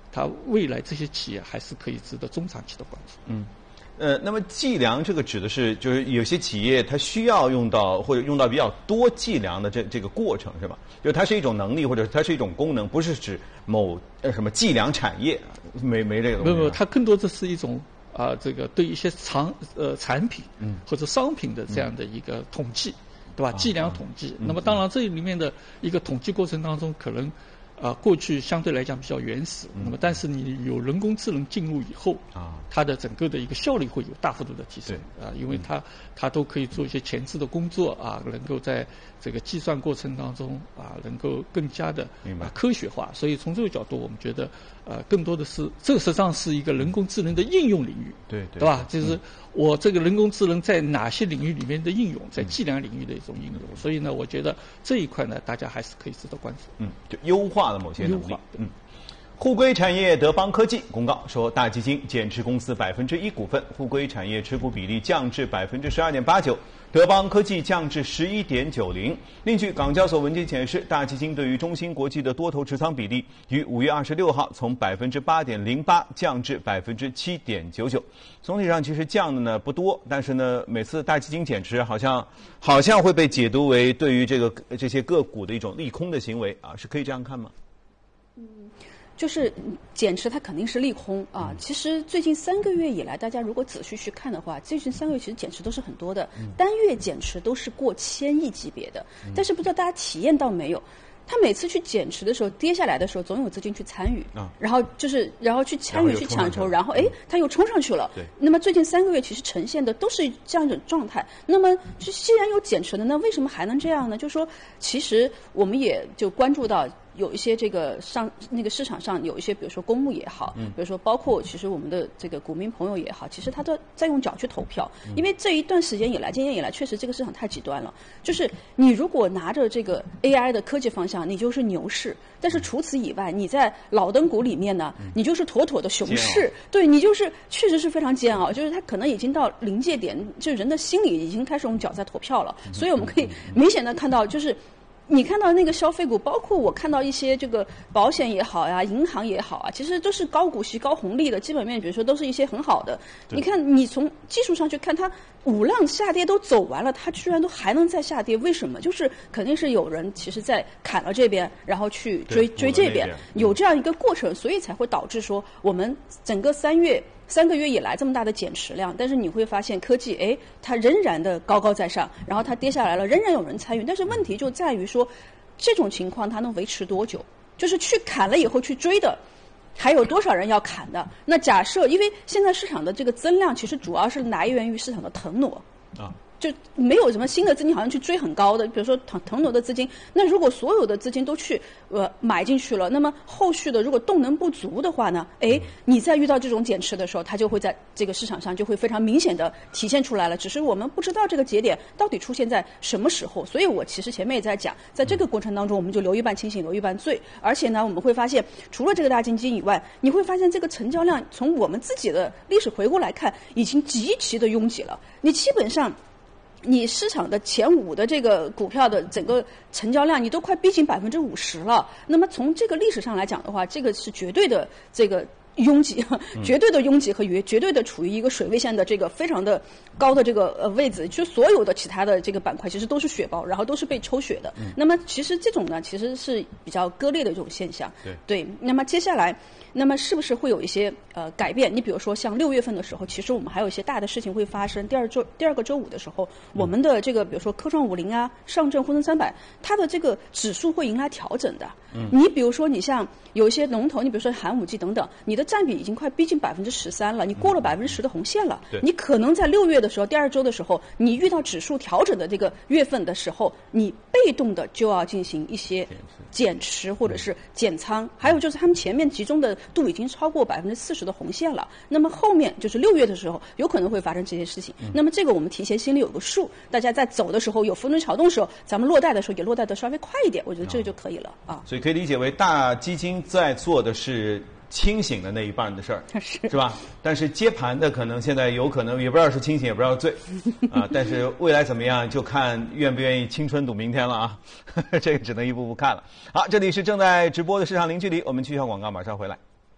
它未来这些企业还是可以值得中长期的关注。 那么计量这个指的是，就是有些企业它需要用到或者用到比较多计量的这个过程是吧？就它是一种能力或者它是一种功能，不是指某什么计量产业，没这个东西。 不，它更多的是一种这个对一些产品或者商品的这样的一个统计，对吧？计量统计。那么当然这里面的一个统计过程当中，可能过去相对来讲比较原始，那么但是你有人工智能进入以后，它的整个的一个效率会有大幅度的提升因为它都可以做一些前置的工作能够在这个计算过程当中能够更加的科学化，所以从这个角度，我们觉得更多的是这个实际上是一个人工智能的应用领域，对吧？就是我这个人工智能在哪些领域里面的应用，在计量领域的一种应用，所以呢，我觉得这一块呢，大家还是可以值得关注。 就优化了某些能力。互硅产业德邦科技公告说，大基金减持公司1%股份，互硅产业持股比例降至12.89%，德邦科技降至11.90%。另据港交所文件显示，大基金对于中芯国际的多头持仓比例于5月26号从8.08%降至7.99%。总体上其实降的呢不多，但是呢，每次大基金减持好像会被解读为对于这些个股的一种利空的行为是可以这样看吗？ 就是减持它肯定是利空其实最近3个月以来，大家如果仔细去看的话，最近3个月其实减持都是很多的，单月减持都是过1000亿级别的。但是不知道大家体验到没有，他每次去减持的时候，跌下来的时候，总有资金去参与然后去参与去抢筹，然后他又冲上去了。那么最近3个月其实呈现的都是这样一种状态。那么既然有减持的，那为什么还能这样呢？就是说，其实我们也就关注到，有一些这个那个市场上有一些，比如说公募也好，比如说包括其实我们的这个股民朋友也好，其实他都在用脚去投票，因为这一段时间以来，今年以来确实这个市场太极端了。就是你如果拿着这个 AI 的科技方向，你就是牛市；但是除此以外，你在老登股里面呢，你就是妥妥的熊市。对，你就是确实是非常煎熬，就是他可能已经到临界点，就人的心里已经开始用脚在投票了。所以我们可以明显的看到，就是你看到那个消费股，包括我看到一些这个保险也好呀，银行也好其实都是高股息、高红利的，基本面比如说都是一些很好的。你看，你从技术上去看，它5浪下跌都走完了，它居然都还能再下跌，为什么？就是肯定是有人其实在砍了这边，然后去追这边，有这样一个过程，所以才会导致说我们整个3个月以来这么大的减持量，但是你会发现科技它仍然的高高在上，然后它跌下来了，仍然有人参与。但是问题就在于说，这种情况它能维持多久？就是去砍了以后去追的，还有多少人要砍的？那假设，因为现在市场的这个增量其实主要是来源于市场的腾挪就没有什么新的资金好像去追很高的，比如说腾挪的资金。那如果所有的资金都去买进去了，那么后续的如果动能不足的话呢，你在遇到这种减持的时候，它就会在这个市场上就会非常明显的体现出来了。只是我们不知道这个节点到底出现在什么时候。所以我其实前面也在讲，在这个过程当中，我们就留一半清醒，留一半醉。而且呢，我们会发现，除了这个大基金以外，你会发现这个成交量从我们自己的历史回顾来看，已经极其的拥挤了。你基本上你市场的前5的这个股票的整个成交量，你都快逼近50%了。那么从这个历史上来讲的话，这个是绝对的这个拥挤，绝对的拥挤和绝对的处于一个水位线的这个非常的高的这个位置，就所有的其他的这个板块其实都是血包，然后都是被抽血的。那么其实这种呢，其实是比较割裂的一种现象。对。那么接下来，那么是不是会有一些改变？你比如说像6月份的时候，其实我们还有一些大的事情会发生。第二个周五的时候，我们的这个比如说科创50上证沪深300，它的这个指数会迎来调整的。你比如说你像有一些龙头，你比如说寒武纪等等，你的占比已经快逼近13%了，你过了10%的红线了。你可能在6月的时候，第2周的时候，你遇到指数调整的这个月份的时候，你被动的就要进行一些减持或者是减仓。还有就是他们前面集中的度已经超过40%的红线了，那么后面就是6月的时候有可能会发生这些事情。那么这个我们提前心里有个数，大家在走的时候有风吹草动的时候，咱们落袋的时候也落袋的稍微快一点，我觉得这个就可以了所以可以理解为大基金在做的是清醒的那一半的事儿，是吧？但是接盘的可能现在有可能也不知道是清醒也不知道醉但是未来怎么样就看愿不愿意青春赌明天了这个只能一步步看了。好，这里是正在直播的市场零距离，我们去一下广告，马上回来。